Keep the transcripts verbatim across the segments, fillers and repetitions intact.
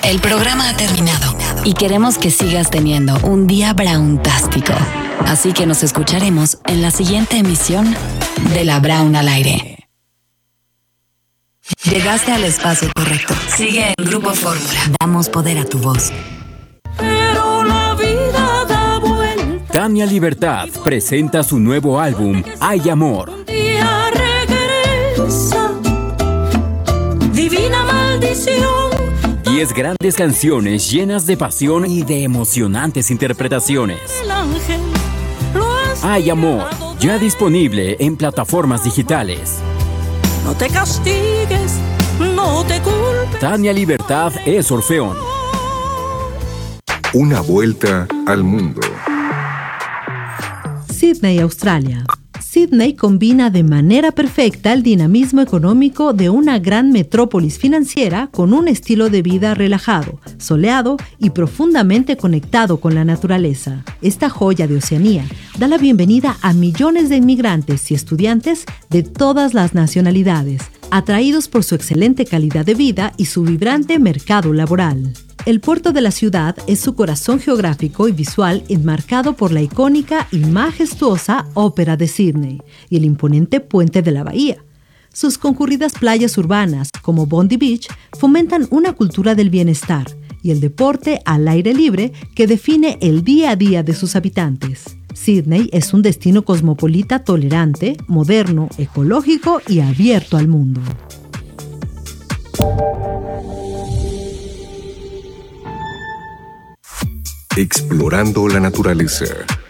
El programa ha terminado y queremos que sigas teniendo un día brauntástico. Así que nos escucharemos en la siguiente emisión de La Braun al Aire. Llegaste al espacio correcto. Sigue en Grupo Fórmula. Damos poder a tu voz. Pero la vida da vuelta. Tania Libertad presenta su nuevo álbum, Hay Amor. Un día regresa, divina maldición. Diez grandes canciones llenas de pasión y de emocionantes interpretaciones. El ángel lo has Hay Amor, tirado ya de- disponible en plataformas digitales. No te castigues, no te culpes. Tania Libertad es Orfeón. Una vuelta al mundo. Sydney, Australia. Sydney combina de manera perfecta el dinamismo económico de una gran metrópolis financiera con un estilo de vida relajado, soleado y profundamente conectado con la naturaleza. Esta joya de Oceanía da la bienvenida a millones de inmigrantes y estudiantes de todas las nacionalidades, atraídos por su excelente calidad de vida y su vibrante mercado laboral. El puerto de la ciudad es su corazón geográfico y visual enmarcado por la icónica y majestuosa Ópera de Sydney y el imponente puente de la bahía. Sus concurridas playas urbanas, como Bondi Beach, fomentan una cultura del bienestar y el deporte al aire libre que define el día a día de sus habitantes. Sydney es un destino cosmopolita tolerante, moderno, ecológico y abierto al mundo. Explorando la naturaleza.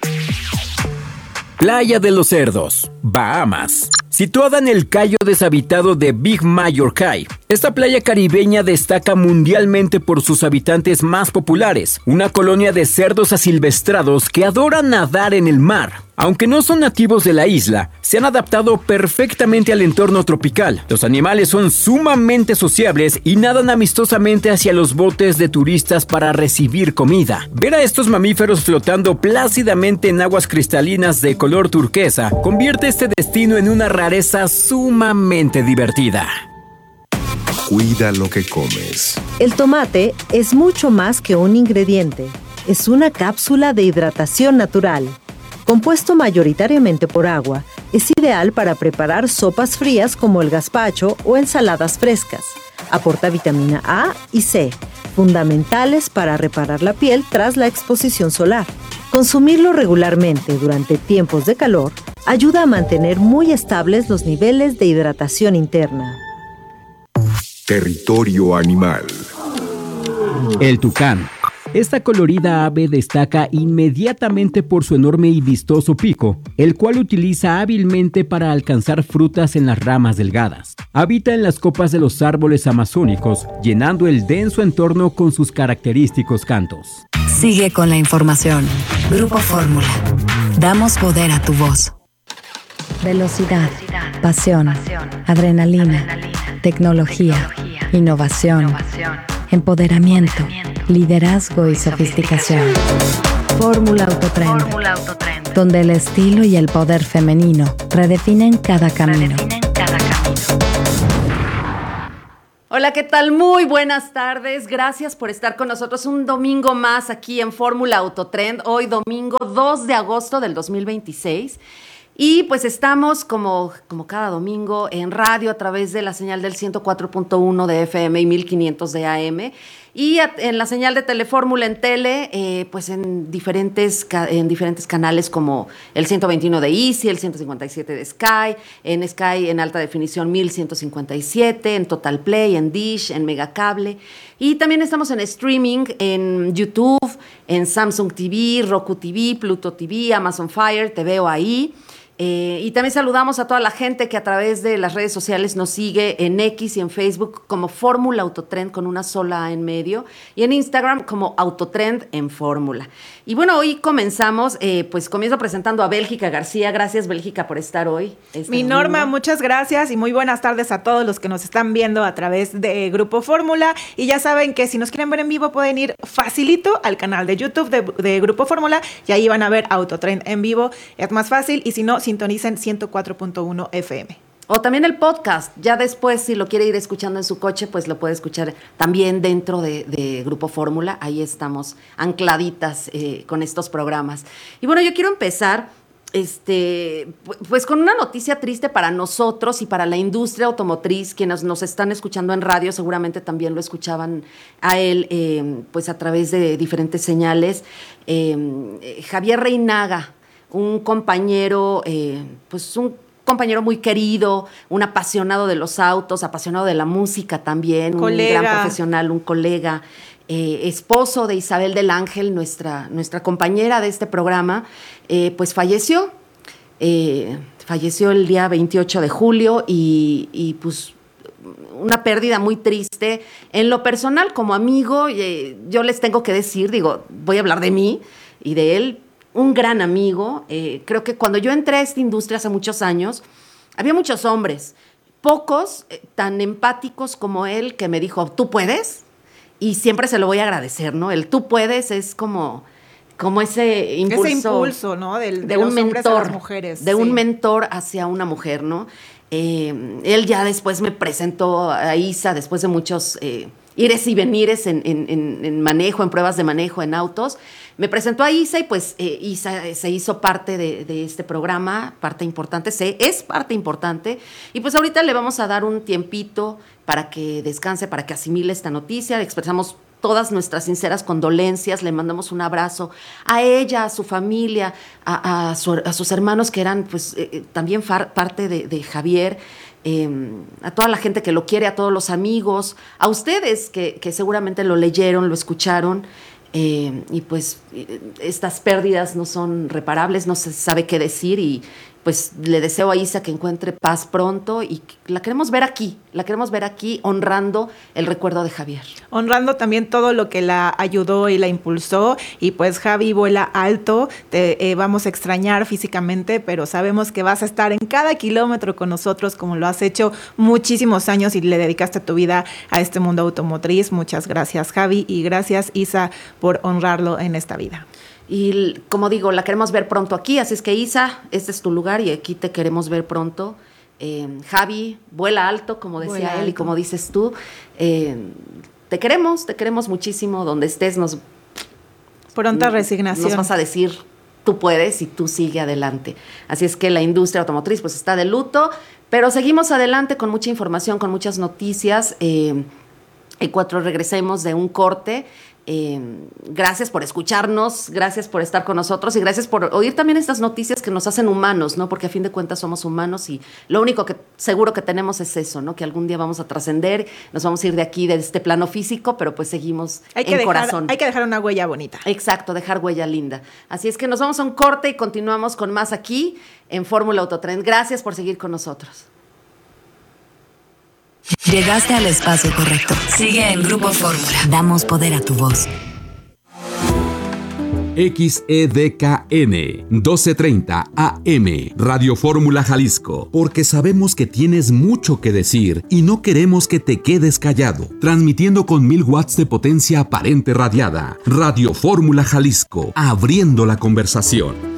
Playa de los Cerdos, Bahamas. Situada en el cayo deshabitado de Big Major Cay, esta playa caribeña destaca mundialmente por sus habitantes más populares, una colonia de cerdos asilvestrados que adoran nadar en el mar. Aunque no son nativos de la isla, se han adaptado perfectamente al entorno tropical. Los animales son sumamente sociables y nadan amistosamente hacia los botes de turistas para recibir comida. Ver a estos mamíferos flotando plácidamente en aguas cristalinas de color turquesa convierte este destino en una rareza sumamente divertida. Cuida lo que comes. El tomate es mucho más que un ingrediente. Es una cápsula de hidratación natural. Compuesto mayoritariamente por agua, es ideal para preparar sopas frías como el gazpacho o ensaladas frescas. Aporta vitamina A y C, fundamentales para reparar la piel tras la exposición solar. Consumirlo regularmente durante tiempos de calor ayuda a mantener muy estables los niveles de hidratación interna. Territorio animal. El tucán. Esta colorida ave destaca inmediatamente por su enorme y vistoso pico, el cual utiliza hábilmente para alcanzar frutas en las ramas delgadas. Habita en las copas de los árboles amazónicos, llenando el denso entorno con sus característicos cantos. Sigue con la información. Grupo Fórmula. Damos poder a tu voz. Velocidad, pasión, adrenalina, tecnología, innovación, empoderamiento, liderazgo y sofisticación. Fórmula Autotrend, donde el estilo y el poder femenino redefinen cada camino. Hola, ¿qué tal? Muy buenas tardes. Gracias por estar con nosotros un domingo más aquí en Fórmula Autotrend. Hoy domingo dos de agosto del dos mil veintiséis. Y pues estamos como, como cada domingo en radio a través de la señal del ciento cuatro punto uno de F M y mil quinientos de A M. Y a, en la señal de Telefórmula en tele, eh, pues en diferentes, en diferentes canales como el ciento veintiuno de Easy, el ciento cincuenta y siete de Sky, en Sky en alta definición mil ciento cincuenta y siete, en Total Play, en Dish, en Megacable. Y también estamos en streaming en YouTube, en Samsung T V, Roku T V, Pluto T V, Amazon Fire, Te Veo Ahí. Eh, y también saludamos a toda la gente que a través de las redes sociales nos sigue en X y en Facebook como Fórmula Autotrend con una sola A en medio y en Instagram como Autotrend en Fórmula. Y bueno, hoy comenzamos, eh, pues comienzo presentando a Bélgica García. Gracias, Bélgica, por estar hoy. Este Mi domingo. Norma, muchas gracias y muy buenas tardes a todos los que nos están viendo a través de Grupo Fórmula. Y ya saben que si nos quieren ver en vivo pueden ir facilito al canal de YouTube de, de Grupo Fórmula y ahí van a ver Autotrend en vivo. Es más fácil y si no, sintonicen ciento cuatro punto uno F M. O también el podcast, ya después si lo quiere ir escuchando en su coche, pues lo puede escuchar también dentro de, de Grupo Fórmula, ahí estamos ancladitas eh, con estos programas. Y bueno, yo quiero empezar este, pues con una noticia triste para nosotros y para la industria automotriz, quienes nos están escuchando en radio seguramente también lo escuchaban a él eh, pues a través de diferentes señales. Eh, Javier Reinaga, un compañero, eh, pues un compañero muy querido, un apasionado de los autos, apasionado de la música también, colega. Un gran profesional, un colega, eh, esposo de Isabel del Ángel, nuestra, nuestra compañera de este programa, eh, pues falleció, eh, falleció el día veintiocho de julio y, y pues una pérdida muy triste. En lo personal, como amigo, eh, yo les tengo que decir, digo, voy a hablar de mí y de él, un gran amigo. Eh, creo que cuando yo entré a esta industria hace muchos años, había muchos hombres, pocos eh, tan empáticos como él, que me dijo, ¿tú puedes? Y siempre se lo voy a agradecer, ¿no? El tú puedes es como, como ese impulso. Ese impulso, ¿no? Del, de, de los un hombres mentor, a las mujeres. De sí. un mentor hacia una mujer, ¿no? Eh, él ya después me presentó a Isa, después de muchos eh, ires y venires en, en, en, en manejo, en pruebas de manejo, en autos. Me presentó a Isa y pues eh, Isa se hizo parte de, de este programa, parte importante, se, es parte importante. Y pues ahorita le vamos a dar un tiempito para que descanse, para que asimile esta noticia. Le expresamos todas nuestras sinceras condolencias, le mandamos un abrazo a ella, a su familia, a, a, su, a sus hermanos que eran pues eh, también far, parte de, de Javier. Eh, a toda la gente que lo quiere, a todos los amigos, a ustedes que, que seguramente lo leyeron, lo escucharon. Eh, y pues estas pérdidas no son reparables, no se sabe qué decir y pues le deseo a Isa que encuentre paz pronto y la queremos ver aquí, la queremos ver aquí honrando el recuerdo de Javier. Honrando también todo lo que la ayudó y la impulsó y pues Javi, vuela alto, te eh, vamos a extrañar físicamente, pero sabemos que vas a estar en cada kilómetro con nosotros como lo has hecho muchísimos años y le dedicaste tu vida a este mundo automotriz. Muchas gracias, Javi, y gracias, Isa, por honrarlo en esta vida. Y como digo, la queremos ver pronto aquí, así es que Isa, este es tu lugar y aquí te queremos ver pronto. Eh, Javi, vuela alto, como decía Vuela él alto. y como dices tú. Eh, te queremos, te queremos muchísimo, donde estés nos... Pronta resignación. Nos vas a decir, tú puedes y tú sigue adelante. Así es que la industria automotriz pues está de luto, pero seguimos adelante con mucha información, con muchas noticias. Eh, en cuanto regresemos de un corte, Eh, gracias por escucharnos, gracias por estar con nosotros y gracias por oír también estas noticias que nos hacen humanos, ¿no? Porque a fin de cuentas somos humanos y lo único que seguro que tenemos es eso, ¿no? Que algún día vamos a trascender, nos vamos a ir de aquí, de este plano físico, pero pues seguimos hay que en dejar, corazón. Hay que dejar una huella bonita. Exacto, dejar huella linda. Así es que nos vamos a un corte y continuamos con más aquí en Fórmula Autotrend. Gracias por seguir con nosotros. Llegaste al espacio correcto. Sigue en Grupo Fórmula. Damos poder a tu voz. X E D K N doce treinta A M Radio Fórmula Jalisco, porque sabemos que tienes mucho que decir y no queremos que te quedes callado. Transmitiendo con mil watts de potencia aparente radiada. Radio Fórmula Jalisco, abriendo la conversación.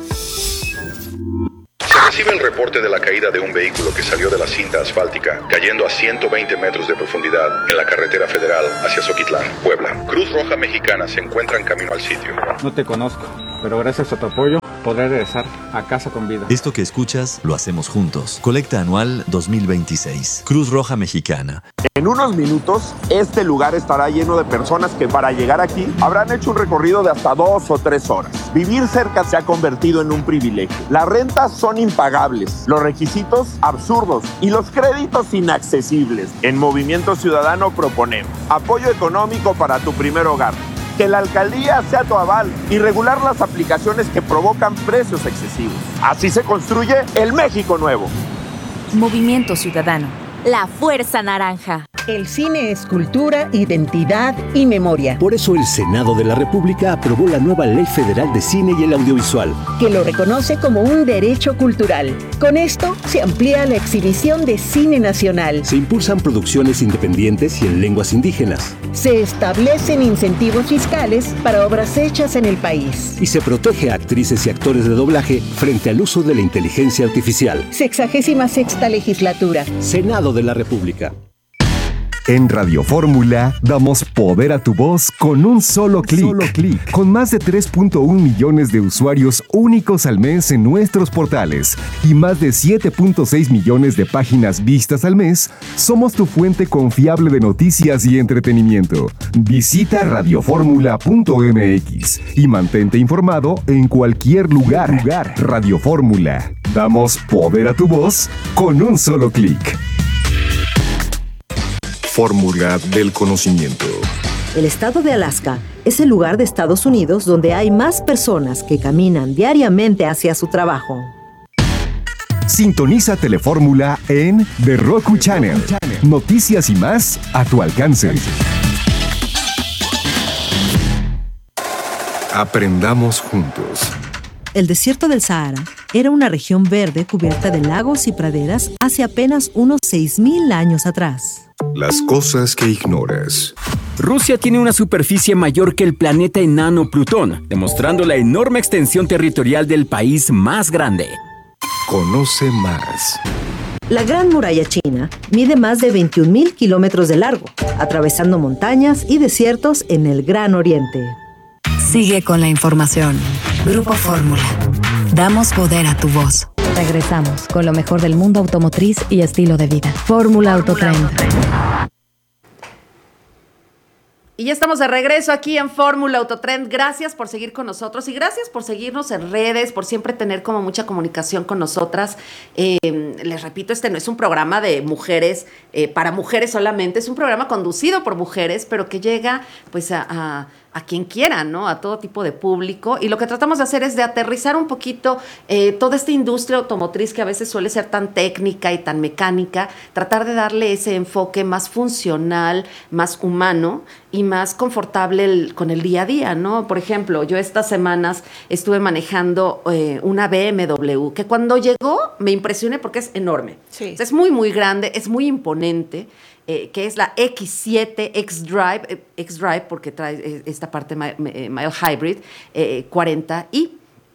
Se recibe el reporte de la caída de un vehículo que salió de la cinta asfáltica, cayendo a ciento veinte metros de profundidad en la carretera federal hacia Zoquitlán, Puebla. Cruz Roja Mexicana se encuentra en camino al sitio. No te conozco, pero gracias a tu apoyo podré regresar a casa con vida. Esto que escuchas lo hacemos juntos. Colecta anual dos mil veintiséis. Cruz Roja Mexicana. En unos minutos, este lugar estará lleno de personas que para llegar aquí habrán hecho un recorrido de hasta dos o tres horas. Vivir cerca se ha convertido en un privilegio. Las rentas son impagables, los requisitos absurdos y los créditos inaccesibles. En Movimiento Ciudadano proponemos apoyo económico para tu primer hogar, que la alcaldía sea tu aval y regular las aplicaciones que provocan precios excesivos. Así se construye el México nuevo. Movimiento Ciudadano. La Fuerza Naranja. El cine es cultura, identidad y memoria. Por eso el Senado de la República aprobó la nueva Ley Federal de Cine y el Audiovisual, que lo reconoce como un derecho cultural. Con esto se amplía la exhibición de cine nacional. Se impulsan producciones independientes y en lenguas indígenas. Se establecen incentivos fiscales para obras hechas en el país. Y se protege a actrices y actores de doblaje frente al uso de la inteligencia artificial. Sexagésima sexta legislatura. Senado de la República. En Radio Fórmula damos poder a tu voz con un solo clic. Solo clic. Con más de tres punto uno millones de usuarios únicos al mes en nuestros portales y más de siete punto seis millones de páginas vistas al mes, somos tu fuente confiable de noticias y entretenimiento. Visita radioformula punto m x y mantente informado en cualquier lugar. lugar. Radio Fórmula. Damos poder a tu voz con un solo clic. Fórmula del conocimiento. El estado de Alaska es el lugar de Estados Unidos donde hay más personas que caminan diariamente hacia su trabajo. Sintoniza Telefórmula en The Roku Channel. Noticias y más a tu alcance. Aprendamos juntos. El desierto del Sahara era una región verde cubierta de lagos y praderas hace apenas unos seis mil años atrás. Las cosas que ignoras. Rusia tiene una superficie mayor que el planeta enano Plutón, demostrando la enorme extensión territorial del país más grande. Conoce más. La Gran Muralla China mide más de veintiún mil kilómetros de largo, atravesando montañas y desiertos en el Gran Oriente. Sigue con la información. Grupo Fórmula. Damos poder a tu voz. Regresamos con lo mejor del mundo automotriz y estilo de vida. Fórmula Autotrend. Y ya estamos de regreso aquí en Fórmula Autotrend. Gracias por seguir con nosotros y gracias por seguirnos en redes, por siempre tener como mucha comunicación con nosotras. Eh, les repito, este no es un programa de mujeres, eh, para mujeres solamente, es un programa conducido por mujeres, pero que llega pues a... a a quien quiera, ¿no? A todo tipo de público. Y lo que tratamos de hacer es de aterrizar un poquito eh, toda esta industria automotriz que a veces suele ser tan técnica y tan mecánica, tratar de darle ese enfoque más funcional, más humano y más confortable el, con el día a día, ¿no? Por ejemplo, yo estas semanas estuve manejando eh, una B M W que cuando llegó me impresioné porque es enorme. Sí. O sea, es muy, muy grande, es muy imponente. Eh, que es la X siete X-Drive, eh, X-Drive porque trae eh, esta parte mild hybrid, eh, cuarenta, y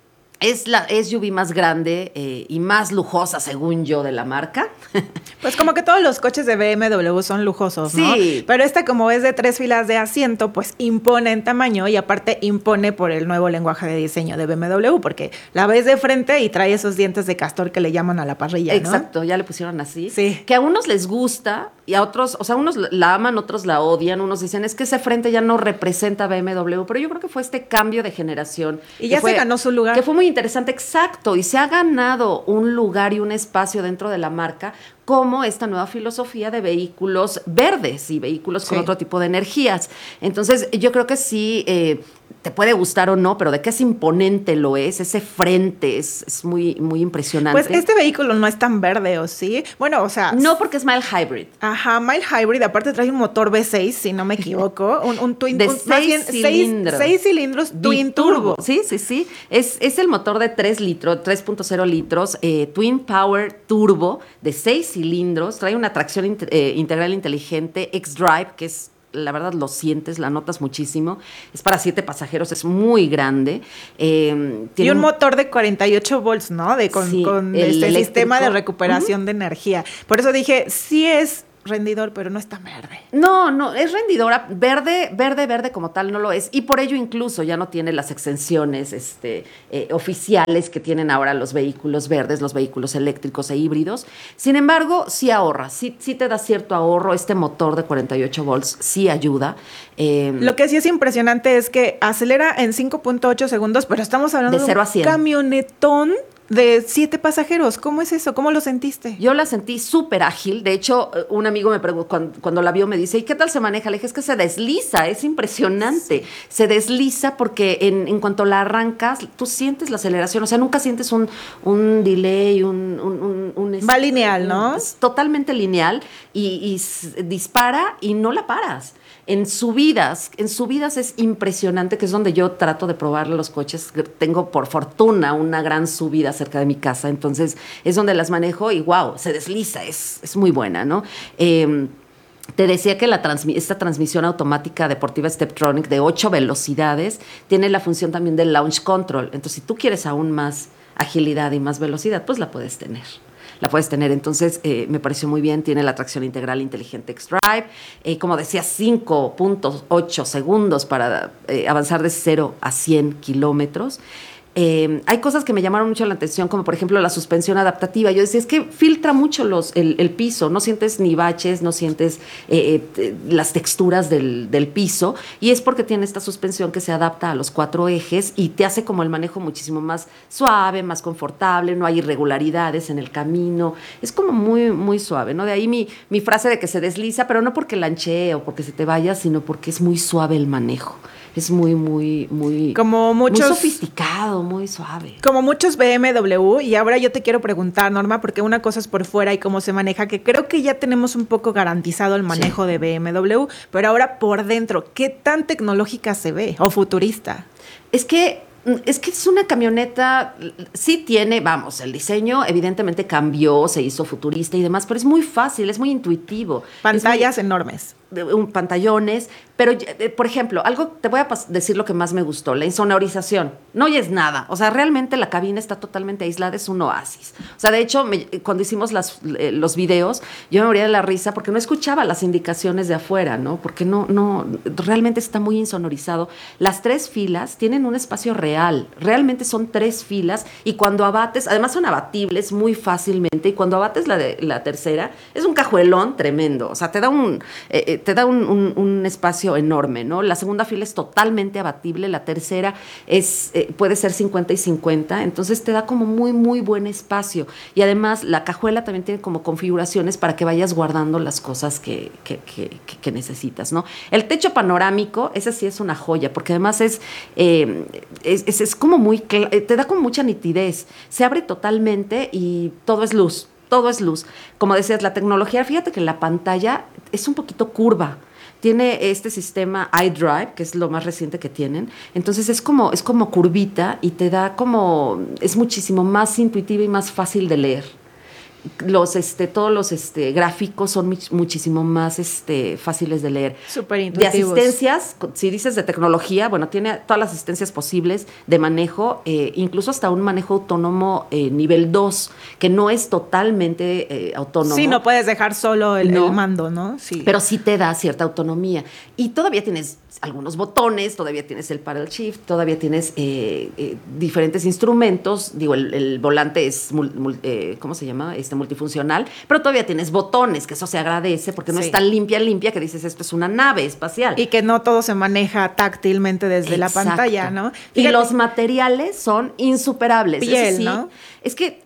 es la S U V más grande eh, y más lujosa, según yo, de la marca. Pues como que todos los coches de B M W son lujosos, ¿no? Sí. Pero esta, como es de tres filas de asiento, pues impone en tamaño y aparte impone por el nuevo lenguaje de diseño de B M W, porque la ves de frente y trae esos dientes de castor que le llaman a la parrilla, ¿no? Exacto, ya le pusieron así. Sí. Que a unos les gusta y a otros, o sea, unos la aman, otros la odian, unos dicen, es que ese frente ya no representa B M W, pero yo creo que fue este cambio de generación. Y ya fue, se ganó su lugar. Que fue muy interesante, exacto, y se ha ganado un lugar y un espacio dentro de la marca como esta nueva filosofía de vehículos verdes y vehículos con sí. otro tipo de energías. Entonces, yo creo que sí, eh, te puede gustar o no, pero de que es imponente lo es, ese frente es, es muy, muy impresionante. Pues este vehículo no es tan verde, ¿o sí? Bueno, o sea... No, porque es mild hybrid. Ajá, mild hybrid, aparte trae un motor V seis, si no me equivoco, un, un twin... De un, seis más bien, cilindros. Seis, seis cilindros, twin turbo. Sí, sí, sí. Es, es el motor de tres litros, tres punto cero litros, eh, twin power turbo, de seis cilindros, trae una tracción int- eh, integral inteligente, X-Drive, que es, la verdad, lo sientes, la notas muchísimo. Es para siete pasajeros, es muy grande. Eh, tiene y un, un motor de cuarenta y ocho volts, ¿no? De, con sí, con este sistema de recuperación uh-huh. de energía. Por eso dije, sí es rendidor, pero no es tan verde. No, no, es rendidora, verde, verde, verde como tal no lo es, y por ello incluso ya no tiene las exenciones este, eh, oficiales que tienen ahora los vehículos verdes, los vehículos eléctricos e híbridos. Sin embargo, sí ahorra, sí, sí te da cierto ahorro, este motor de cuarenta y ocho volts sí ayuda. Eh, Lo que sí es impresionante es que acelera en cinco punto ocho segundos, pero estamos hablando de, cero de un a cien. Camionetón de siete pasajeros. ¿Cómo es eso? ¿Cómo lo sentiste? Yo la sentí súper ágil. De hecho, un amigo me preguntó, cuando, cuando la vio me dice, ¿y qué tal se maneja? Le dije, es que se desliza, es impresionante. Sí. Se desliza porque en, en cuanto la arrancas, tú sientes la aceleración. O sea, nunca sientes un, un delay, un... un, un, un Va lineal, ¿no? Es totalmente lineal y, y dispara y no la paras. En subidas, en subidas es impresionante, que es donde yo trato de probar los coches. Tengo, por fortuna, una gran subida cerca de mi casa, entonces es donde las manejo y wow, se desliza, es, es muy buena, ¿no? Eh, Te decía que la transmi- esta transmisión automática deportiva Steptronic de ocho velocidades tiene la función también del launch control. Entonces, si tú quieres aún más agilidad y más velocidad, pues la puedes tener. La puedes tener, entonces eh, me pareció muy bien. Tiene la tracción integral inteligente X-Drive, eh, como decía, cinco punto ocho segundos para eh, avanzar de cero a cien kilómetros. Eh, hay cosas que me llamaron mucho la atención, como por ejemplo la suspensión adaptativa. Yo decía, es que filtra mucho los, el, el piso, no sientes ni baches, no sientes eh, eh, las texturas del, del piso, y es porque tiene esta suspensión que se adapta a los cuatro ejes y te hace como el manejo muchísimo más suave, más confortable, no hay irregularidades en el camino, es como muy, muy suave, ¿no? De ahí mi, mi frase de que se desliza, pero no porque lanchee o porque se te vaya, sino porque es muy suave el manejo. Es muy, muy, muy, como muchos, muy sofisticado, muy suave. Como muchos B M W, y ahora yo te quiero preguntar, Norma, porque una cosa es por fuera y cómo se maneja, que creo que ya tenemos un poco garantizado el manejo sí. de B M W, pero ahora por dentro, ¿qué tan tecnológica se ve o futurista? Es que Es que es una camioneta, sí tiene, vamos, el diseño evidentemente cambió, se hizo futurista y demás, pero es muy fácil, es muy intuitivo. Pantallas muy, enormes. Un, pantallones, pero por ejemplo, algo, te voy a decir lo que más me gustó, la insonorización. No oyes nada, o sea, realmente la cabina está totalmente aislada, es un oasis. O sea, de hecho, me, cuando hicimos las, eh, los videos, yo me moría de la risa porque no escuchaba las indicaciones de afuera, ¿no? Porque no, no, realmente está muy insonorizado. Las tres filas tienen un espacio real, realmente son tres filas, y cuando abates, además son abatibles muy fácilmente, y cuando abates la, de, la tercera, es un cajuelón tremendo, o sea, te da un... Eh, te da un, un, un espacio enorme, ¿no? La segunda fila es totalmente abatible, la tercera es eh, puede ser cincuenta y cincuenta, entonces te da como muy, muy buen espacio. Y además la cajuela también tiene como configuraciones para que vayas guardando las cosas que, que, que, que, que necesitas, ¿no? El techo panorámico, ese sí es una joya, porque además es, eh, es, es, es como muy, te da como mucha nitidez, se abre totalmente y todo es luz. Todo es luz. Como decías, la tecnología, fíjate que la pantalla es un poquito curva. Tiene este sistema iDrive, que es lo más reciente que tienen. Entonces es como, es como curvita y te da como... Es muchísimo más intuitivo y más fácil de leer. Los, este, todos los este, gráficos son muchísimo más este, fáciles de leer. Súper intuitivos. De asistencias, si dices de tecnología, bueno, tiene todas las asistencias posibles de manejo, eh, incluso hasta un manejo autónomo eh, nivel dos, que no es totalmente eh, autónomo. Sí, no puedes dejar solo el, no, el mando, ¿no? Sí. Pero sí te da cierta autonomía. Y todavía tienes algunos botones, todavía tienes el paddle shift, todavía tienes eh, eh, diferentes instrumentos. Digo, el, el volante es, mul, mul, eh, ¿cómo se llama? Este multifuncional, pero todavía tienes botones, que eso se agradece, porque no sí. es tan limpia, limpia, que dices, esto es una nave espacial. Y que no todo se maneja táctilmente desde Exacto. la pantalla, ¿no? Fíjate. Y los materiales son insuperables. Piel, eso sí, ¿no? Es que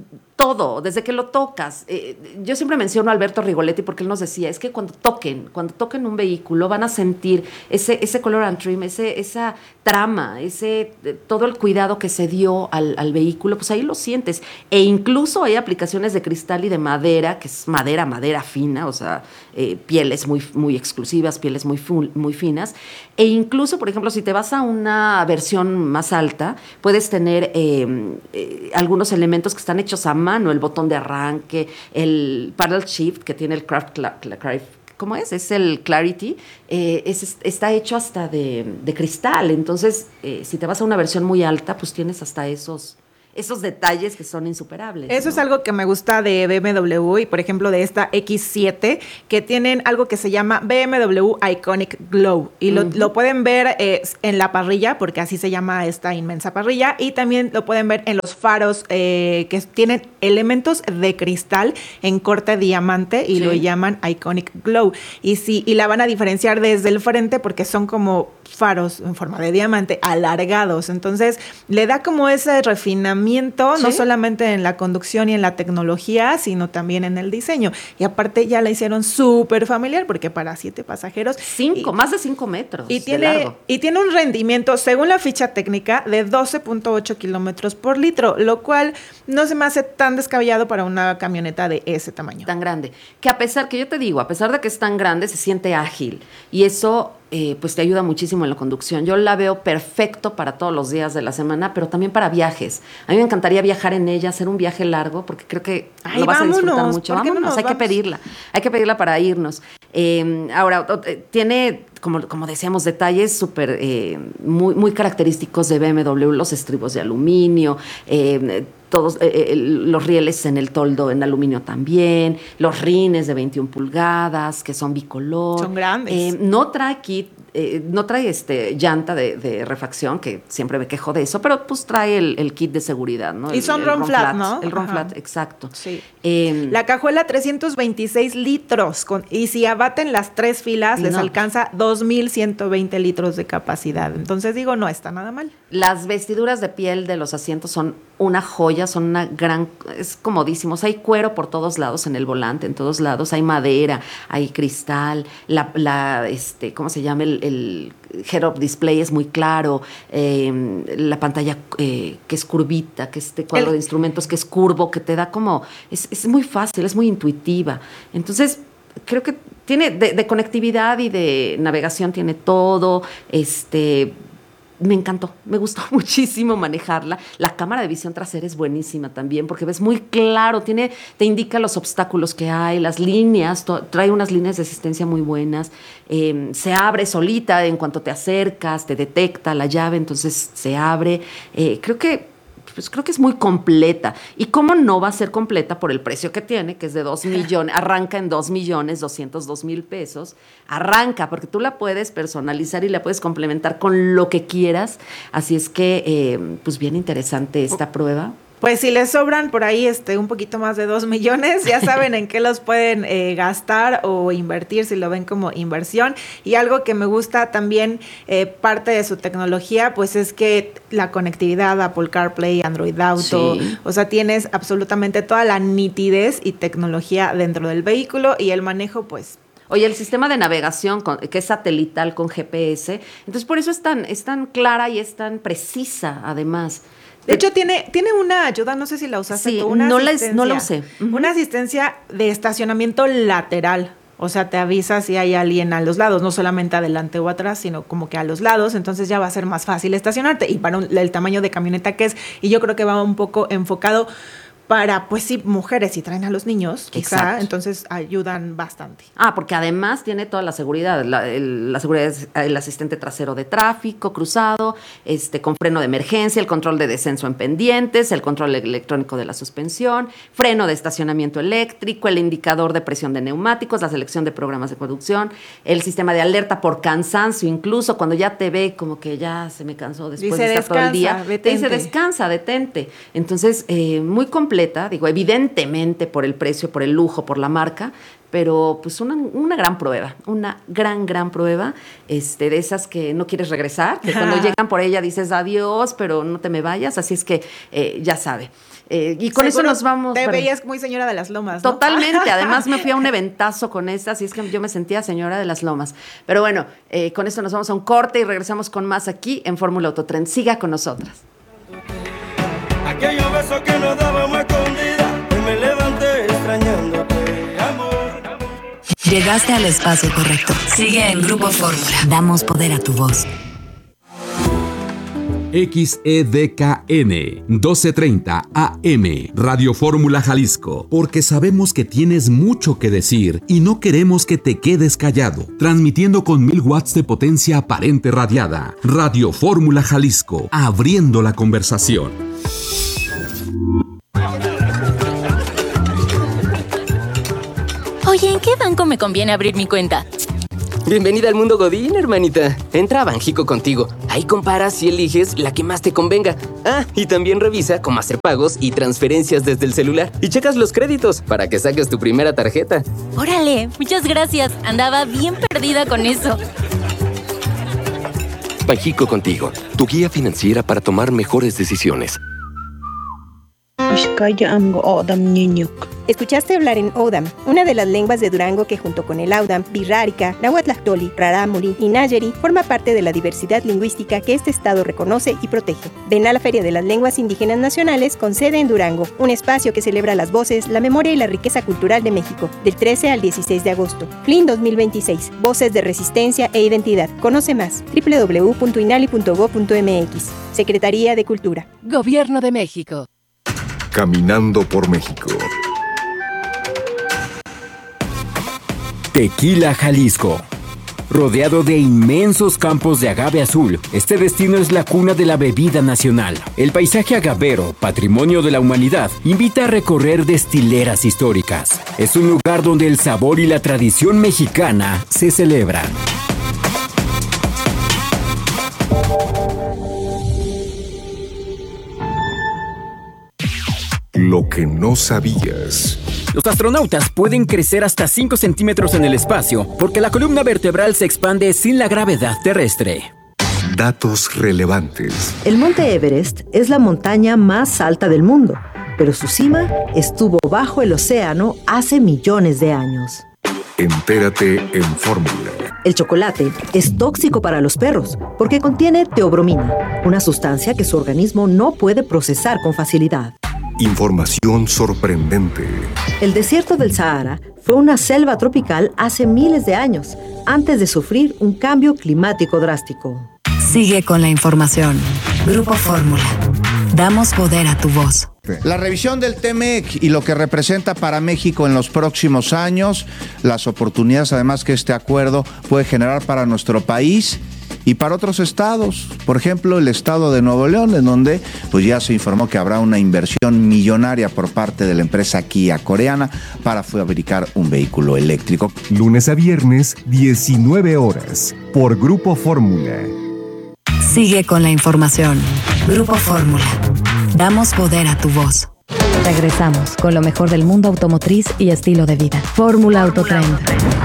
todo, desde que lo tocas. Eh, yo siempre menciono a Alberto Rigoletti porque él nos decía, es que cuando toquen, cuando toquen un vehículo van a sentir ese, ese color and trim, ese, esa trama, ese, todo el cuidado que se dio al, al vehículo, pues ahí lo sientes. E incluso hay aplicaciones de cristal y de madera, que es madera, madera fina, o sea, eh, pieles muy, muy exclusivas, pieles muy, muy finas. E incluso, por ejemplo, si te vas a una versión más alta, puedes tener eh, eh, algunos elementos que están hechos a mano, el botón de arranque, el paddle shift que tiene el Craft, ¿cómo es? Es el Clarity, eh, es, está hecho hasta de, de cristal, entonces eh, si te vas a una versión muy alta, pues tienes hasta esos... esos detalles que son insuperables. Eso, ¿no? Es algo que me gusta de B M W y, por ejemplo, de esta equis siete, que tienen algo que se llama B M W Iconic Glow. Y lo, uh-huh. lo pueden ver eh, en la parrilla, porque así se llama esta inmensa parrilla, y también lo pueden ver en los faros eh, que tienen elementos de cristal en corte diamante y sí. lo llaman Iconic Glow. Y, sí, y la van a diferenciar desde el frente porque son como faros en forma de diamante alargados. Entonces, le da como ese refinamiento refinamiento, ¿Sí? no solamente en la conducción y en la tecnología, sino también en el diseño. Y aparte ya la hicieron súper familiar, porque para siete pasajeros... Cinco, y, más de cinco metros y de tiene, largo. Y tiene un rendimiento, según la ficha técnica, de doce punto ocho kilómetros por litro, lo cual no se me hace tan descabellado para una camioneta de ese tamaño. Tan grande. Que a pesar, que yo te digo, a pesar de que es tan grande, se siente ágil. Y eso... Eh, pues te ayuda muchísimo en la conducción. Yo la veo perfecto para todos los días de la semana, pero también para viajes. A mí me encantaría viajar en ella, hacer un viaje largo, porque creo que Ay, lo vas vámonos, a disfrutar mucho. ¿por qué no Vámonos, nos hay vamos? que pedirla. Hay que pedirla para irnos. Eh, ahora, tiene, como, como decíamos, detalles súper, eh, muy, muy característicos de B M W, los estribos de aluminio, eh, todos eh, eh, los rieles en el toldo en aluminio también, los rines de veintiuna pulgadas, que son bicolor. Son grandes. Eh, no trae kit, eh, no trae este llanta de, de refacción, que siempre me quejo de eso, pero pues trae el, el kit de seguridad, ¿no? Y El, son el run flat, ¿no? El run Ajá. flat, exacto. Sí. Eh, La cajuela trescientos veintiséis litros, con, y si abaten las tres filas, les No. alcanza dos mil ciento veinte litros de capacidad. Entonces digo, no está nada mal. Las vestiduras de piel de los asientos son una joya, son una gran, es comodísimos. Hay cuero por todos lados en el volante, en todos lados. Hay madera, hay cristal, la, la este, ¿cómo se llama? El, el head-up display es muy claro, eh, la pantalla eh, que es curvita, que este cuadro El- de instrumentos que es curvo, que te da como, es, es muy fácil, es muy intuitiva. Entonces, creo que tiene de, de conectividad y de navegación, tiene todo, este... Me encantó, me gustó muchísimo manejarla. La cámara de visión trasera es buenísima también porque ves muy claro, tiene, te indica los obstáculos que hay, las líneas, to, trae unas líneas de asistencia muy buenas, eh, se abre solita en cuanto te acercas, te detecta la llave, entonces se abre. Eh, creo que Pues creo que es muy completa. ¿Y cómo no va a ser completa por el precio que tiene, que es de dos millones, arranca en dos millones doscientos dos mil pesos? Arranca, porque tú la puedes personalizar y la puedes complementar con lo que quieras. Así es que, eh, pues bien interesante esta prueba. Pues si les sobran por ahí este un poquito más de dos millones, ya saben en qué los pueden eh, gastar o invertir si lo ven como inversión. Y algo que me gusta también, eh, parte de su tecnología, pues es que la conectividad, Apple CarPlay, Android Auto, Sí. o sea, tienes absolutamente toda la nitidez y tecnología dentro del vehículo y el manejo, pues... Oye, el sistema de navegación con, que es satelital con G P S, entonces por eso es tan, es tan clara y es tan precisa además. De hecho, tiene, tiene una ayuda, no sé si la usaste Sí, tú, una no la- asistencia, no la usé. Ujú. Una asistencia de estacionamiento lateral. O sea, te avisa si hay alguien a los lados, no solamente adelante o atrás, sino como que a los lados, entonces ya va a ser más fácil estacionarte. Y para un- el tamaño de camioneta que es, y yo creo que va un poco enfocado para, pues sí, mujeres, si traen a los niños, quizá, Exacto. entonces ayudan bastante. Ah, porque además tiene toda la seguridad. La, el, la seguridad es el asistente trasero de tráfico cruzado, este, con freno de emergencia, el control de descenso en pendientes, el control electrónico de la suspensión, freno de estacionamiento eléctrico, el indicador de presión de neumáticos, la selección de programas de conducción, el sistema de alerta por cansancio, incluso cuando ya te ve como que ya se me cansó después Dice, de estar todo el día, "Descansa, te dice detente". descansa, detente. Entonces, eh, muy completa, digo, evidentemente por el precio, por el lujo, por la marca, pero pues una, una gran prueba, una gran, gran prueba, este, de esas que no quieres regresar, que cuando llegan por ella dices adiós, pero no te me vayas, así es que eh, ya sabe. Eh, y con eso Seguro nos vamos. Te para- veías muy señora de las lomas, ¿no? Totalmente, además me fui a un eventazo con esta, así es que yo me sentía señora de las lomas. Pero bueno, eh, con esto nos vamos a un corte y regresamos con más aquí en Fórmula Autotren. Siga con nosotras. Aquellos besos que nos dábamos escondidas, hoy me levanté extrañándote, amor. Llegaste al espacio correcto. Sigue en Grupo Fórmula. Damos poder a tu voz. X E D K N doce treinta A M Radio Fórmula Jalisco, porque sabemos que tienes mucho que decir y no queremos que te quedes callado. Transmitiendo con mil watts de potencia aparente radiada. Radio Fórmula Jalisco, abriendo la conversación. Oye, ¿en qué banco me conviene abrir mi cuenta? Bienvenida al mundo Godín, hermanita. Entra a Banjico contigo. Ahí comparas y eliges la que más te convenga. Ah, y también revisa cómo hacer pagos y transferencias desde el celular. Y checas los créditos para que saques tu primera tarjeta. Órale, muchas gracias. Andaba bien perdida con eso. Banjico contigo, tu guía financiera para tomar mejores decisiones. Escuchaste hablar en Odam, una de las lenguas de Durango que junto con el Audam, Birrárica, Nahuatlactoli, Rarámuri y Nayeri forma parte de la diversidad lingüística que este estado reconoce y protege. Ven a la Feria de las Lenguas Indígenas Nacionales con sede en Durango, un espacio que celebra las voces, la memoria y la riqueza cultural de México, del trece al dieciséis de agosto. F L I N dos mil veintiséis, Voces de Resistencia e Identidad. Conoce más, doble u doble u doble u punto inali punto gob punto m x. Secretaría de Cultura. Gobierno de México. Caminando por México. Tequila, Jalisco. Rodeado de inmensos campos de agave azul, este destino es la cuna de la bebida nacional. El paisaje agavero, patrimonio de la humanidad, invita a recorrer destileras históricas. Es un lugar donde el sabor y la tradición mexicana se celebran. Lo que no sabías. Los astronautas pueden crecer hasta cinco centímetros en el espacio porque la columna vertebral se expande sin la gravedad terrestre. Datos relevantes. El monte Everest es la montaña más alta del mundo, pero su cima estuvo bajo el océano hace millones de años. Entérate en Fórmula. El chocolate es tóxico para los perros porque contiene teobromina, una sustancia que su organismo no puede procesar con facilidad. Información sorprendente. El desierto del Sahara fue una selva tropical hace miles de años, antes de sufrir un cambio climático drástico. Sigue con la información. Grupo Fórmula. Damos poder a tu voz. La revisión del T M E C y lo que representa para México en los próximos años, las oportunidades además que este acuerdo puede generar para nuestro país y para otros estados, por ejemplo el estado de Nuevo León, en donde pues ya se informó que habrá una inversión millonaria por parte de la empresa Kia coreana para fabricar un vehículo eléctrico. Lunes a viernes, diecinueve horas, por Grupo Fórmula. Sigue con la información. Grupo Fórmula. Damos poder a tu voz. Regresamos con lo mejor del mundo automotriz y estilo de vida. Fórmula Autotrend.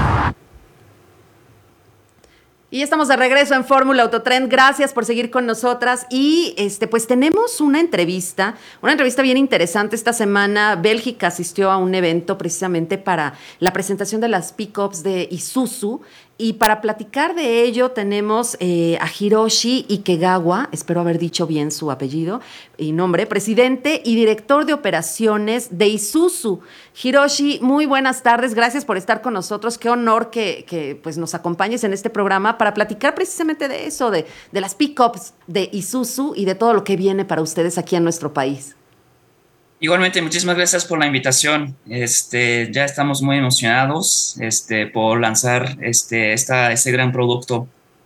Y estamos de regreso en Fórmula Autotrend. Gracias por seguir con nosotras. Y este, pues tenemos una entrevista, una entrevista bien interesante. Esta semana Bélgica asistió a un evento precisamente para la presentación de las pickups de Isuzu. Y para platicar de ello tenemos eh, a Hiroshi Ikegawa, espero haber dicho bien su apellido y nombre, presidente y director de operaciones de Isuzu. Hiroshi, muy buenas tardes, gracias por estar con nosotros. Qué honor que, que pues, nos acompañes en este programa para platicar precisamente de eso, de, de las pickups de Isuzu y de todo lo que viene para ustedes aquí en nuestro país. Igualmente, muchísimas gracias por la invitación. Este, ya estamos muy emocionados este, por lanzar este, esta, este gran producto.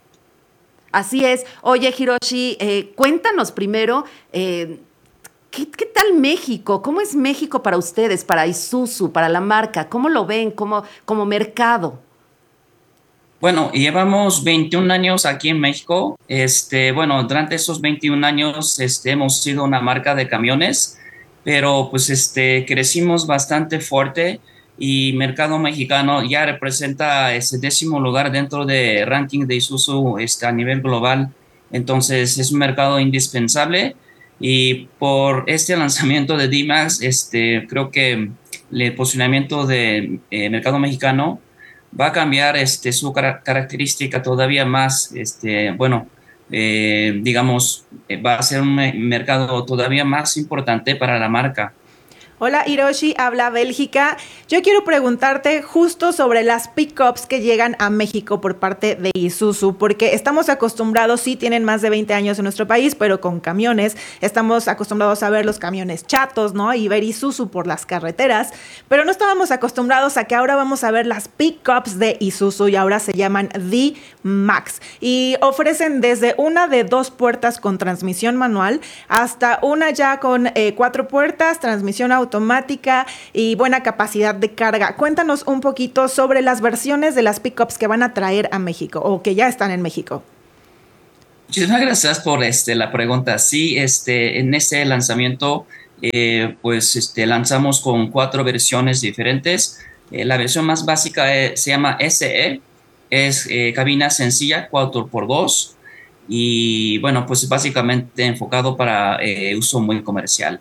Así es. Oye, Hiroshi, eh, cuéntanos primero, eh, ¿qué, ¿qué tal México? ¿Cómo es México para ustedes, para Isuzu, para la marca? ¿Cómo lo ven como, como mercado? Bueno, llevamos veintiún años aquí en México. Este, bueno, durante esos veintiún años este, hemos sido una marca de camiones, pero pues este, crecimos bastante fuerte y mercado mexicano ya representa ese décimo lugar dentro de ranking de Isuzu este, a nivel global. Entonces es un mercado indispensable y por este lanzamiento de D-Max este, creo que el posicionamiento del de, eh, mercado mexicano va a cambiar este, su car- característica todavía más, este, bueno, Eh, digamos, eh, va a ser un me- mercado todavía más importante para la marca. Hola Hiroshi, habla Bélgica. Yo quiero preguntarte justo sobre las pickups que llegan a México por parte de Isuzu, porque estamos acostumbrados, sí tienen más de veinte años en nuestro país, pero con camiones, estamos acostumbrados a ver los camiones chatos, ¿no? Y ver Isuzu por las carreteras, pero no estábamos acostumbrados a que ahora vamos a ver las pickups de Isuzu y ahora se llaman D-Max y ofrecen desde una de dos puertas con transmisión manual hasta una ya con eh, cuatro puertas, transmisión automática, automática y buena capacidad de carga. Cuéntanos un poquito sobre las versiones de las pickups que van a traer a México o que ya están en México. Muchísimas gracias por este, la pregunta. Sí, este, en este lanzamiento eh, pues este, lanzamos con cuatro versiones diferentes. Eh, la versión más básica eh, se llama S E, es eh, cabina sencilla cuatro por dos y bueno, pues básicamente enfocado para eh, uso muy comercial.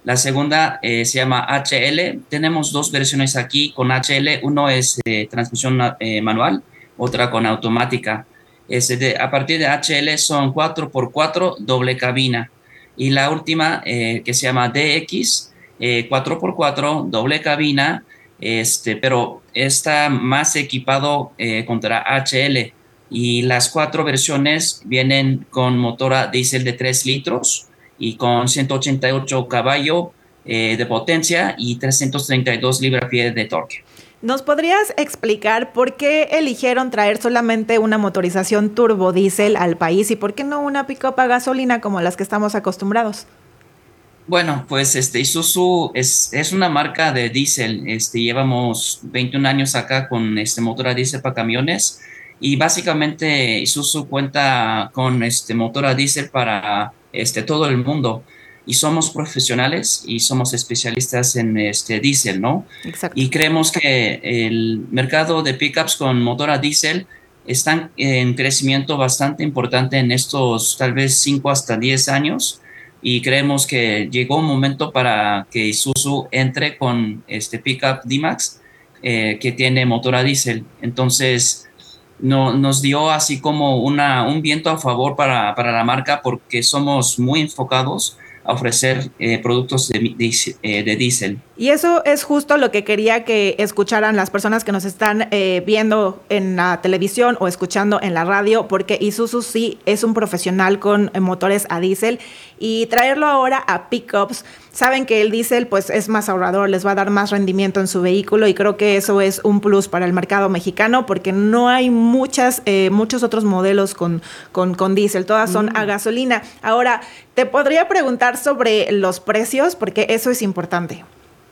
La segunda eh, se llama H L. Tenemos dos versiones aquí con H L. Uno es eh, transmisión eh, manual, otra con automática. Este de, a partir de H L son cuatro por cuatro doble cabina. Y la última eh, que se llama D X, eh, cuatro por cuatro doble cabina, este, pero está más equipado eh, contra H L. Y las cuatro versiones vienen con motor a diésel de tres litros y con ciento ochenta y ocho caballos eh, de potencia y trescientos treinta y dos libra-pie de torque. ¿Nos podrías explicar por qué eligieron traer solamente una motorización turbodiesel al país y por qué no una pick-up a gasolina como las que estamos acostumbrados? Bueno, pues este Isuzu es, es una marca de diésel. Este, llevamos veintiún años acá con este motor a diésel para camiones y básicamente Isuzu cuenta con este motor a diésel para este, todo el mundo. Y somos profesionales y somos especialistas en este diésel, ¿no? Exacto. Y creemos que el mercado de pickups con motor a diésel está en crecimiento bastante importante en estos tal vez cinco hasta diez años. Y creemos que llegó un momento para que Isuzu entre con este pickup D-Max eh, que tiene motor a diésel. Entonces, no, nos dio así como una, un viento a favor para, para la marca porque somos muy enfocados a ofrecer eh, productos de, de, eh, de diésel. Y eso es justo lo que quería que escucharan las personas que nos están eh, viendo en la televisión o escuchando en la radio, porque Isuzu sí es un profesional con eh, motores a diésel y traerlo ahora a pickups. Saben que el diésel pues es más ahorrador, les va a dar más rendimiento en su vehículo y creo que eso es un plus para el mercado mexicano porque no hay muchas, eh, muchos otros modelos con, con, con diésel, todas son mm. a gasolina. Ahora, te podría preguntar sobre los precios porque eso es importante.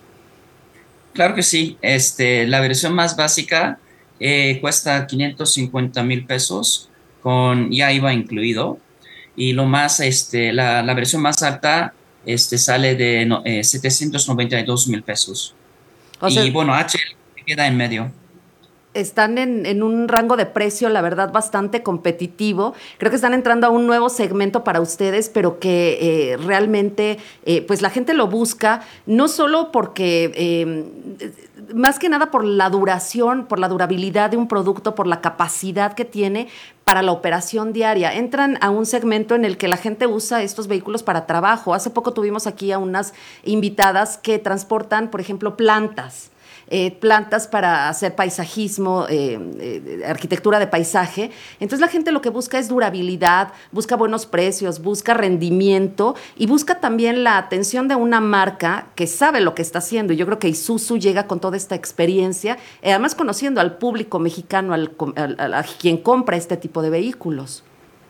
Claro que sí. Este, la versión más básica eh, cuesta quinientos cincuenta mil pesos con ya I V A incluido y lo más, este, la, la versión más alta este, sale de no, eh, setecientos noventa y dos mil pesos. O y sea, bueno, H L queda en medio. Están en, en un rango de precio, la verdad, bastante competitivo. Creo que están entrando a un nuevo segmento para ustedes, pero que eh, realmente eh, pues la gente lo busca, no solo porque, eh, más que nada por la duración, por la durabilidad de un producto, por la capacidad que tiene para la operación diaria. Entran a un segmento en el que la gente usa estos vehículos para trabajo. Hace poco tuvimos aquí a unas invitadas que transportan, por ejemplo, plantas. Eh, plantas para hacer paisajismo, eh, eh, arquitectura de paisaje. Entonces la gente lo que busca es durabilidad, busca buenos precios, busca rendimiento y busca también la atención de una marca que sabe lo que está haciendo. Y yo creo que Isuzu llega con toda esta experiencia, eh, además conociendo al público mexicano, al, al, a quien compra este tipo de vehículos.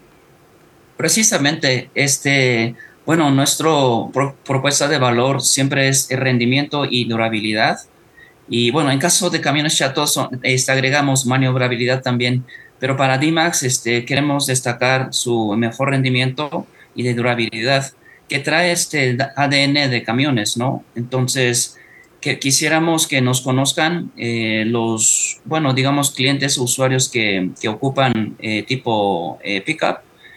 Precisamente, este, bueno, nuestra pro- propuesta de valor siempre es el rendimiento y durabilidad. Y bueno, en caso de camiones chatos este, agregamos maniobrabilidad también, pero para D-Max este, queremos destacar su mejor rendimiento y de durabilidad que trae este A D N de camiones, ¿no? Entonces, que quisiéramos que nos conozcan eh, los, bueno, digamos, clientes o usuarios que, que ocupan eh, tipo eh, pickup.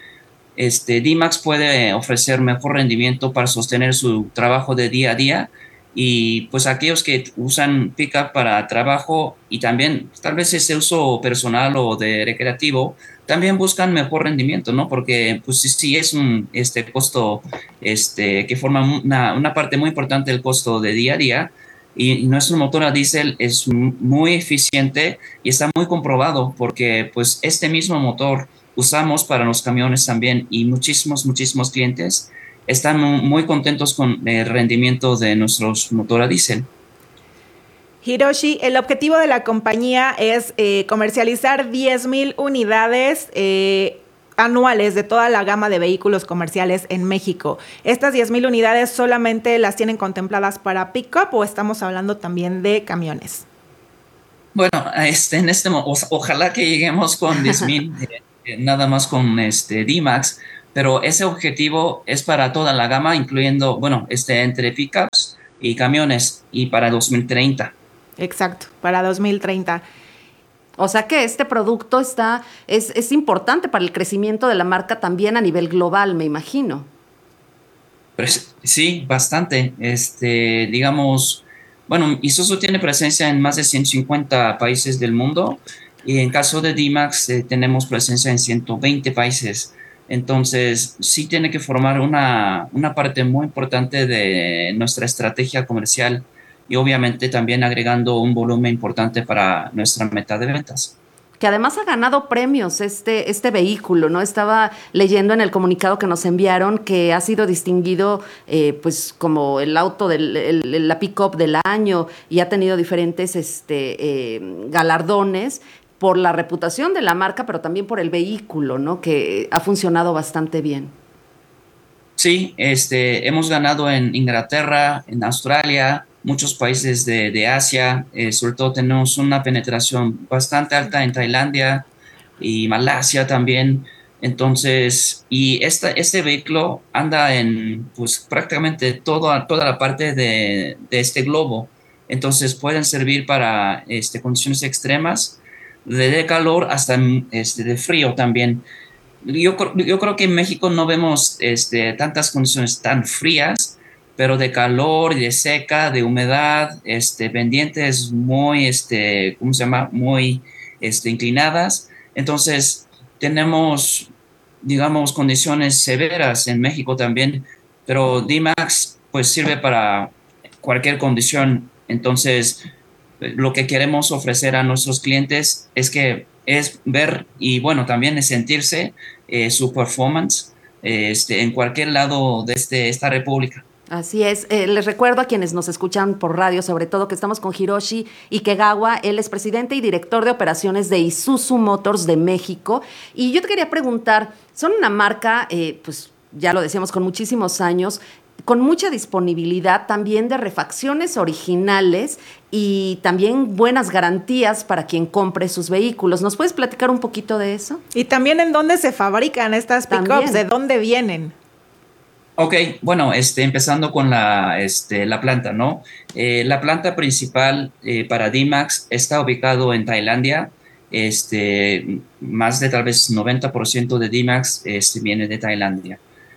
Este, D-Max puede ofrecer mejor rendimiento para sostener su trabajo de día a día. Y pues aquellos que usan pickup para trabajo y también tal vez ese uso personal o de recreativo, también buscan mejor rendimiento, ¿no? Porque pues sí, sí es un este, costo este, que forma una, una parte muy importante del costo de día a día y, y nuestro motor a diésel es muy eficiente y está muy comprobado porque pues este mismo motor usamos para los camiones también y muchísimos, muchísimos clientes están muy contentos con el rendimiento de nuestros motores a diésel. Hiroshi, el objetivo de la compañía es eh, comercializar diez mil unidades eh, anuales de toda la gama de vehículos comerciales en México. ¿Estas diez mil unidades solamente las tienen contempladas para pick-up o estamos hablando también de camiones? Bueno, este, en este, o, ojalá que lleguemos con diez mil, eh, nada más con este D-Max, pero ese objetivo es para toda la gama, incluyendo, bueno, este, entre pickups y camiones, y para dos mil treinta. Exacto, para dos mil treinta. O sea que este producto está, es, es importante para el crecimiento de la marca también a nivel global, me imagino. Pues, sí, bastante. Este, digamos, bueno, Isuzu tiene presencia en más de ciento cincuenta países del mundo y en caso de D-Max eh, tenemos presencia en ciento veinte países. Entonces, sí tiene que formar una, una parte muy importante de nuestra estrategia comercial y obviamente también agregando un volumen importante para nuestra meta de ventas. Que además ha ganado premios este, este vehículo, ¿no? Estaba leyendo en el comunicado que nos enviaron que ha sido distinguido eh, pues como el auto, del, el, la pick-up del año y ha tenido diferentes este, eh, galardones por la reputación de la marca, pero también por el vehículo, ¿no? Que ha funcionado bastante bien. Sí, este, hemos ganado en Inglaterra, en Australia, muchos países de, de Asia, eh, sobre todo tenemos una penetración bastante alta en Tailandia y Malasia también. Entonces, y esta, este vehículo anda en pues prácticamente toda, toda la parte de, de este globo. Entonces pueden servir para este, condiciones extremas, de calor hasta este, de frío también. Yo, yo creo que en México no vemos este, tantas condiciones tan frías, pero de calor, de seca, de humedad, este, pendientes muy, este, ¿cómo se llama? Muy este, inclinadas. Entonces, tenemos, digamos, condiciones severas en México también, pero D-Max, pues, sirve para cualquier condición. Entonces, lo que queremos ofrecer a nuestros clientes es que es ver y, bueno, también es sentirse eh, su performance eh, este, en cualquier lado de este, esta república. Así es. Eh, les recuerdo a quienes nos escuchan por radio, sobre todo, que estamos con Hiroshi Ikegawa. Él es presidente y director de operaciones de Isuzu Motors de México. Y yo te quería preguntar, son una marca, eh, pues ya lo decíamos, con muchísimos años, con mucha disponibilidad también de refacciones originales y también buenas garantías para quien compre sus vehículos. ¿Nos puedes platicar un poquito de eso? Y también en dónde se fabrican estas pickups, de dónde vienen. Ok, bueno, este, empezando con la, este, la planta, ¿no? Eh, la planta principal eh, para D-Max está ubicado en Tailandia. Este, más de tal vez noventa por ciento de D-Max este, viene de Tailandia.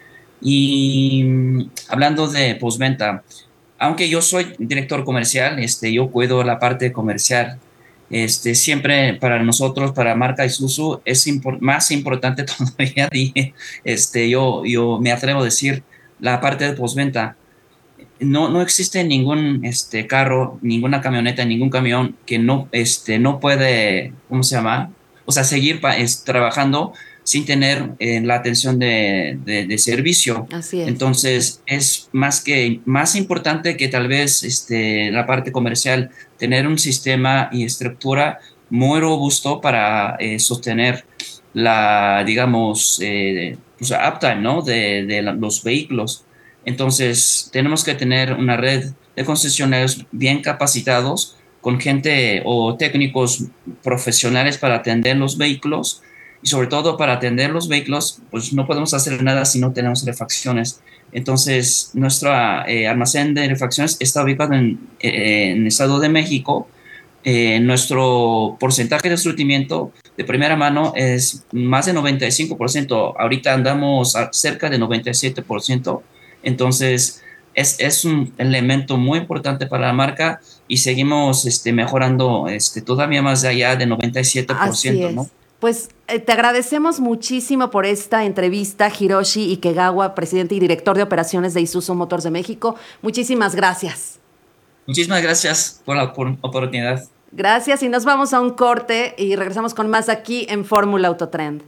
Y hablando de postventa, aunque yo soy director comercial, este, yo cuido la parte comercial. Este, siempre para nosotros, para marca Isuzu, es impor- más importante todavía, este, yo, yo me atrevo a decir, la parte de postventa. No, no existe ningún este, carro, ninguna camioneta, ningún camión que no, este, no puede, ¿cómo se llama? O sea, seguir pa- es, trabajando sin tener eh, la atención de, de, de servicio. Así es. Entonces, es más que más importante que tal vez este, la parte comercial, tener un sistema y estructura muy robusto para eh, sostener la, digamos, eh, pues, uptime, ¿no? de, de la, los vehículos. Entonces, tenemos que tener una red de concesionarios bien capacitados, con gente o técnicos profesionales para atender los vehículos. Y sobre todo para atender los vehículos, pues no podemos hacer nada si no tenemos refacciones. Entonces, nuestro eh, almacén de refacciones está ubicado en, eh, en el Estado de México. Eh, nuestro porcentaje de surtimiento de primera mano es más de noventa y cinco por ciento. Ahorita andamos a cerca de noventa y siete por ciento. Entonces, es, es un elemento muy importante para la marca y seguimos este, mejorando este, todavía más allá de noventa y siete por ciento, ¿no? Pues eh, te agradecemos muchísimo por esta entrevista, Hiroshi Ikegawa, presidente y director de operaciones de Isuzu Motors de México. Muchísimas gracias. Muchísimas gracias por la por oportunidad. Gracias y nos vamos a un corte y regresamos con más aquí en Fórmula Autotrend.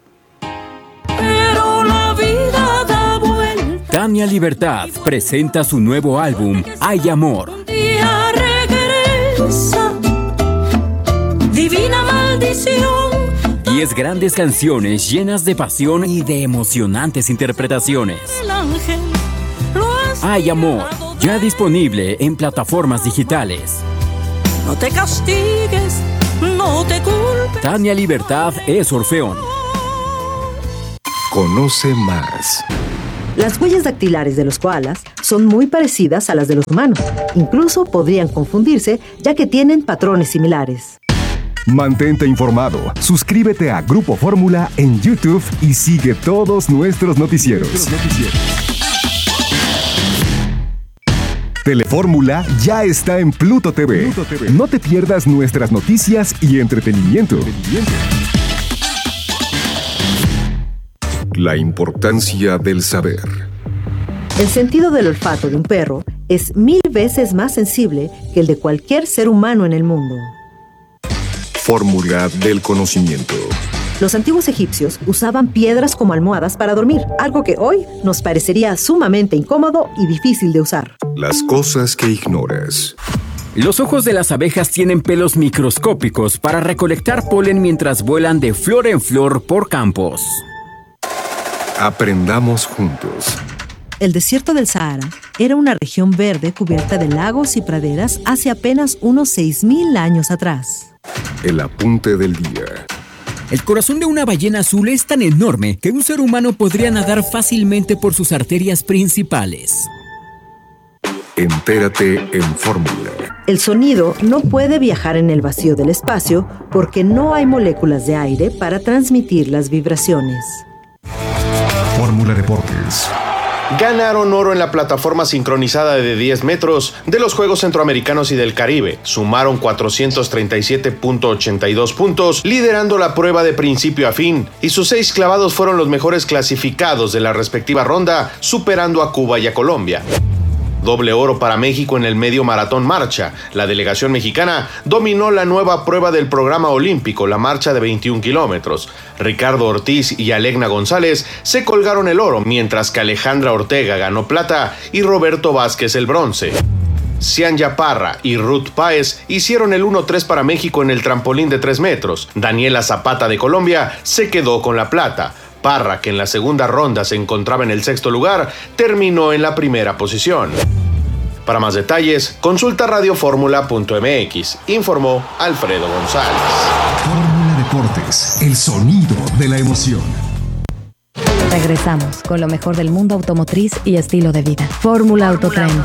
Pero la vida da vuelta. Tania Libertad presenta su nuevo álbum, Hay Amor. Un día regresa, divina maldición. Diez grandes canciones llenas de pasión y de emocionantes interpretaciones. El ángel lo has Hay Amor, ya disponible en plataformas digitales. No te castigues, no te culpes. Tania Libertad es Orfeón. Conoce más. Las huellas dactilares de los koalas son muy parecidas a las de los humanos. Incluso podrían confundirse, ya que tienen patrones similares. Mantente informado. Suscríbete a Grupo Fórmula en YouTube y sigue todos nuestros noticieros. Telefórmula ya está en Pluto T V. Pluto T V. No te pierdas nuestras noticias y entretenimiento. La importancia del saber. El sentido del olfato de un perro es mil veces más sensible que el de cualquier ser humano en el mundo. Fórmula del conocimiento. Los antiguos egipcios usaban piedras como almohadas para dormir, algo que hoy nos parecería sumamente incómodo y difícil de usar. Las cosas que ignoras. Los ojos de las abejas tienen pelos microscópicos para recolectar polen mientras vuelan de flor en flor por campos. Aprendamos juntos. El desierto del Sahara era una región verde cubierta de lagos y praderas hace apenas unos seis mil años atrás. El apunte del día. El corazón de una ballena azul es tan enorme que un ser humano podría nadar fácilmente por sus arterias principales. Entérate en Fórmula. El sonido no puede viajar en el vacío del espacio porque no hay moléculas de aire para transmitir las vibraciones. Fórmula Deportes. Ganaron oro en la plataforma sincronizada de diez metros de los Juegos Centroamericanos y del Caribe. Sumaron cuatrocientos treinta y siete punto ochenta y dos puntos, liderando la prueba de principio a fin, y sus seis clavados fueron los mejores clasificados de la respectiva ronda, superando a Cuba y a Colombia. Doble oro para México en el medio maratón marcha. La delegación mexicana dominó la nueva prueba del programa olímpico, la marcha de veintiún kilómetros. Ricardo Ortiz y Alegna González se colgaron el oro, mientras que Alejandra Ortega ganó plata y Roberto Vázquez el bronce. Cianya Parra y Ruth Páez hicieron el uno tres para México en el trampolín de tres metros. Daniela Zapata de Colombia se quedó con la plata. Parra, que en la segunda ronda se encontraba en el sexto lugar, terminó en la primera posición. Para más detalles, consulta radioformula punto m x, informó Alfredo González. Fórmula Deportes, el sonido de la emoción. Regresamos con lo mejor del mundo automotriz y estilo de vida. Fórmula Autotrend.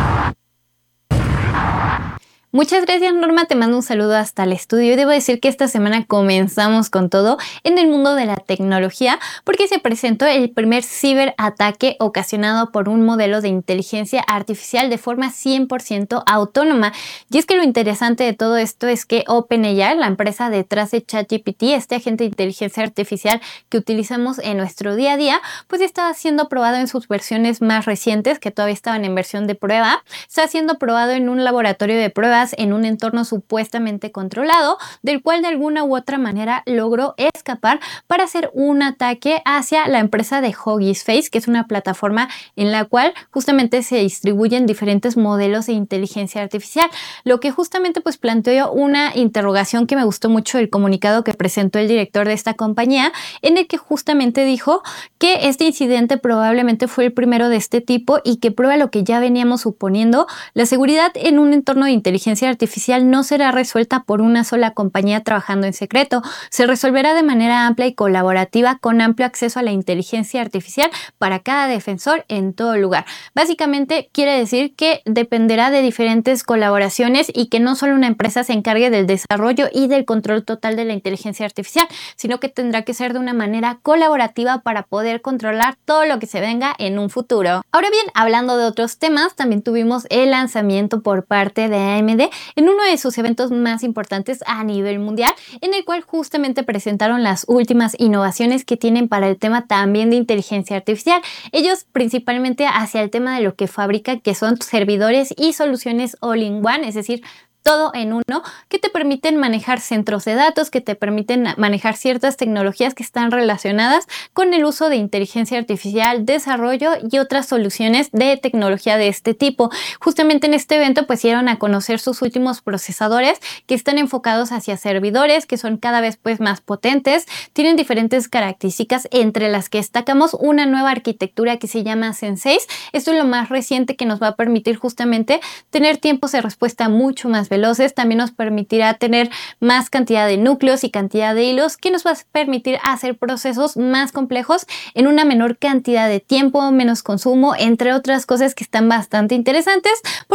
Muchas gracias, Norma, te mando un saludo hasta el estudio y debo decir que esta semana comenzamos con todo en el mundo de la tecnología porque se presentó el primer ciberataque ocasionado por un modelo de inteligencia artificial de forma cien por ciento autónoma. Y es que lo interesante de todo esto es que OpenAI, la empresa detrás de ChatGPT, este agente de inteligencia artificial que utilizamos en nuestro día a día, pues está siendo probado en sus versiones más recientes, que todavía estaban en versión de prueba. Está siendo probado en un laboratorio de pruebas en un entorno supuestamente controlado, del cual de alguna u otra manera logró escapar para hacer un ataque hacia la empresa de Hugging Face, que es una plataforma en la cual justamente se distribuyen diferentes modelos de inteligencia artificial, lo que justamente pues planteó una interrogación que me gustó mucho el comunicado que presentó el director de esta compañía, en el que justamente dijo que este incidente probablemente fue el primero de este tipo y que prueba lo que ya veníamos suponiendo: la seguridad en un entorno de inteligencia artificial no será resuelta por una sola compañía trabajando en secreto, se resolverá de manera amplia y colaborativa con amplio acceso a la inteligencia artificial para cada defensor en todo lugar. Básicamente quiere decir que dependerá de diferentes colaboraciones y que no solo una empresa se encargue del desarrollo y del control total de la inteligencia artificial, sino que tendrá que ser de una manera colaborativa para poder controlar todo lo que se venga en un futuro. Ahora bien, hablando de otros temas, también tuvimos el lanzamiento por parte de A M D en uno de sus eventos más importantes a nivel mundial, en el cual justamente presentaron las últimas innovaciones que tienen para el tema también de inteligencia artificial. Ellos principalmente hacia el tema de lo que fabrican, que son servidores y soluciones all-in-one, es decir, todo en uno, que te permiten manejar centros de datos, que te permiten manejar ciertas tecnologías que están relacionadas con el uso de inteligencia artificial, desarrollo y otras soluciones de tecnología de este tipo. Justamente en este evento pues dieron a conocer sus últimos procesadores que están enfocados hacia servidores, que son cada vez pues más potentes, tienen diferentes características, entre las que destacamos una nueva arquitectura que se llama Zen seis. Esto es lo más reciente que nos va a permitir justamente tener tiempos de respuesta mucho más veloces. También nos permitirá tener más cantidad de núcleos y cantidad de hilos, que nos va a permitir hacer procesos más complejos en una menor cantidad de tiempo, menos consumo, entre otras cosas que están bastante interesantes,